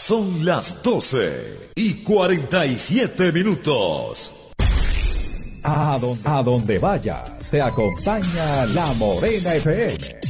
Son las 12:47. A donde vayas, te acompaña La Morena FM